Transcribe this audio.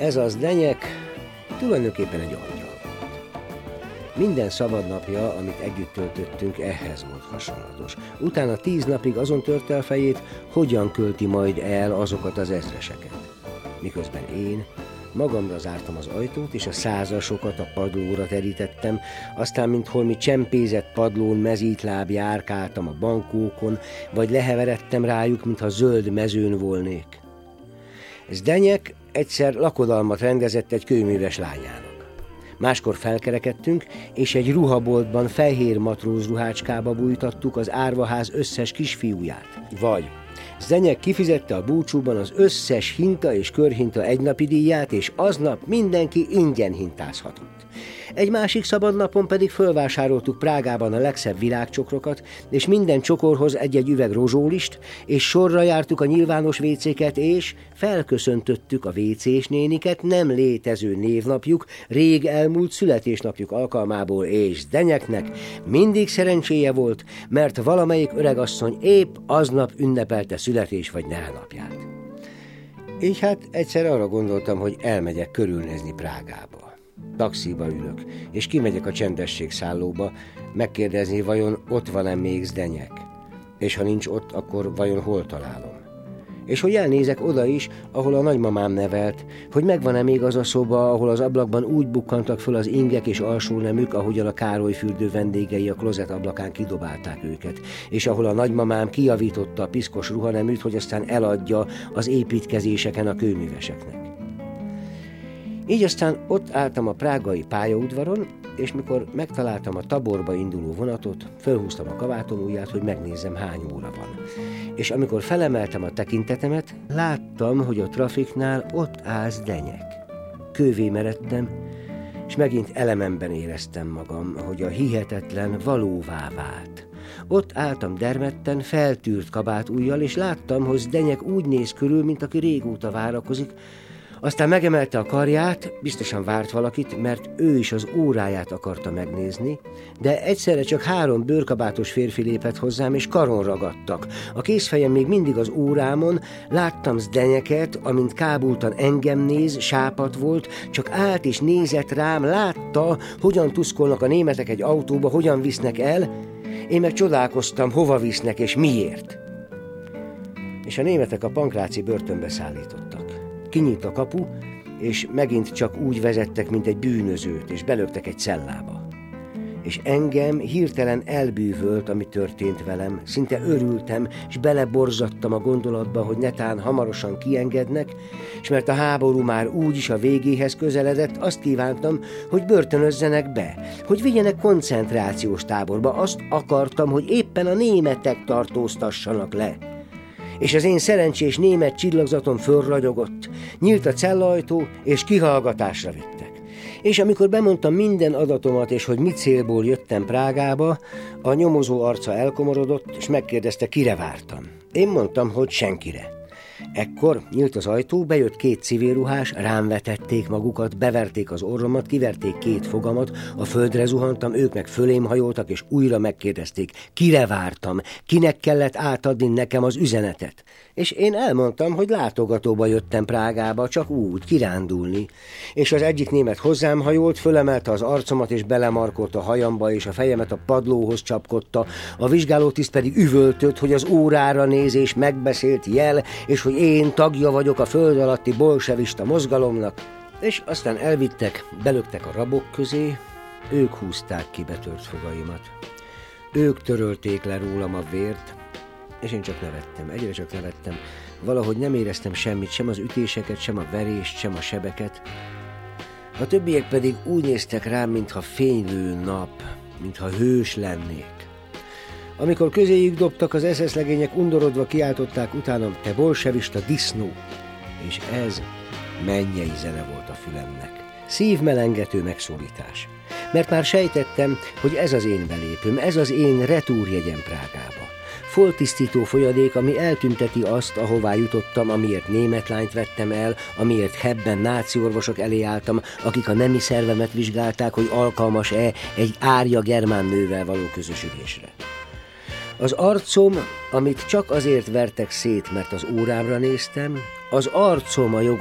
Ez az Zdeněk tulajdonképpen egy angyal. Minden szabadnapja, amit együtt töltöttünk, ehhez volt hasonlatos. Utána 10 napig azon tört el fejét, hogyan költi majd el azokat az ezreseket. Miközben én magamra zártam az ajtót, és a százasokat a padlóra terítettem, aztán, mint holmi csempézett padlón mezítláb járkáltam a bankókon, vagy leheveredtem rájuk, mintha zöld mezőn volnék. Zdeněk egyszer lakodalmat rendezett egy kőműves lányának. Máskor felkerekedtünk, és egy ruhaboltban fehér matróz ruhácskába bújtattuk az árvaház összes kisfiúját. Vagy Zdeněk kifizette a búcsúban az összes hinta és körhinta egynapi díját, és aznap mindenki ingyen hintázhatott. Egy másik szabad napon pedig fölvásároltuk Prágában a legszebb virágcsokrokat, és minden csokorhoz egy-egy üveg rozsólist, és sorra jártuk a nyilvános vécéket, és felköszöntöttük a vécés néniket nem létező névnapjuk, rég elmúlt születésnapjuk alkalmából, és Zdeněknek mindig szerencséje volt, mert valamelyik öregasszony épp aznap ünnepelte születés vagy névnapját. Így hát egyszer arra gondoltam, hogy elmegyek körülnézni Prágába. Taxiba ülök, és kimegyek a csendességszállóba, megkérdezni, vajon ott van-e még Zdeněk, és ha nincs ott, akkor vajon hol találom. És hogy elnézek oda is, ahol a nagymamám nevelt, hogy megvan-e még az a szoba, ahol az ablakban úgy bukkantak föl az ingek és alsónemük, ahogyan a Károly fürdő vendégei a klozet ablakán kidobálták őket, és ahol a nagymamám kijavította a piszkos ruhaneműt, hogy aztán eladja az építkezéseken a kőműveseknek. Így aztán ott álltam a prágai pályaudvaron, és mikor megtaláltam a Taborba induló vonatot, fölhúztam a kabátom ujját, hogy megnézzem, hány óra van. És amikor felemeltem a tekintetemet, láttam, hogy a trafiknál ott áll Zdeněk. Kővé meredtem, és megint elememben éreztem magam, hogy a hihetetlen valóvá vált. Ott álltam dermedten, feltűrt kabátujjal, és láttam, hogy Zdeněk úgy néz körül, mint aki régóta várakozik. Aztán megemelte a karját, biztosan várt valakit, mert ő is az óráját akarta megnézni, de egyszerre csak 3 bőrkabátos férfi lépett hozzám, és karon ragadtak. A kézfejem még mindig az órámon, láttam Zdeněket, amint kábultan engem néz, sápadt volt, csak állt és nézett rám, látta, hogyan tuszkolnak a németek egy autóba, hogyan visznek el, én meg csodálkoztam, hova visznek és miért. És a németek a Pankráci börtönbe szállítottak. Kinyílt a kapu, és megint csak úgy vezettek, mint egy bűnözőt, és belöktek egy cellába. És engem hirtelen elbűvölt, ami történt velem, szinte örültem, és beleborzadtam a gondolatba, hogy netán hamarosan kiengednek, és mert a háború már úgyis a végéhez közeledett, azt kívántam, hogy börtönözzenek be, hogy vigyenek koncentrációs táborba, azt akartam, hogy éppen a németek tartóztassanak le. És az én szerencsés német csillagzatom fölragyogott, nyílt a cellaajtó, és kihallgatásra vittek. És amikor bemondtam minden adatomat, és hogy mi célból jöttem Prágába, a nyomozó arca elkomorodott, és megkérdezte, kire vártam. Én mondtam, hogy senkire. Ekkor nyílt az ajtó, bejött 2 civilruhás, rám vetették magukat, beverték az orromat, kiverték 2 fogamat, a földre zuhantam, ők meg fölém hajoltak, és újra megkérdezték, kire vártam, kinek kellett átadni nekem az üzenetet. És én elmondtam, hogy látogatóba jöttem Prágába, csak úgy, kirándulni. És az egyik német hozzám hajolt, fölemelte az arcomat, és belemarkolt a hajamba, és a fejemet a padlóhoz csapkodta, a vizsgálótiszt pedig üvöltött, hogy az órára nézés megbeszélt jel, és hogy én tagja vagyok a föld alatti bolsevista mozgalomnak, és aztán elvittek, belöktek a rabok közé, ők húzták ki betört fogaimat. Ők törölték le rólam a vért, és én csak nevettem, egyre csak nevettem. Valahogy nem éreztem semmit, sem az ütéseket, sem a verést, sem a sebeket. A többiek pedig úgy néztek rám, mintha fénylő nap, mintha hős lennék. Amikor közéjük dobtak, az SS legények undorodva kiáltották utánam, te bolsevista disznó, és ez mennyei zene volt a fülemnek. Szívmelengető megszólítás. Mert már sejtettem, hogy ez az én belépőm, ez az én retúrjegyem Prágába. Foltisztító folyadék, ami eltünteti azt, ahová jutottam, amiért német lányt vettem el, amiért Hebben náci orvosok elé álltam, akik a nemi szervemet vizsgálták, hogy alkalmas-e egy árja germán nővel való közösülésre. Az arcom, amit csak azért vertek szét, mert az órámra néztem, az arcom a jogos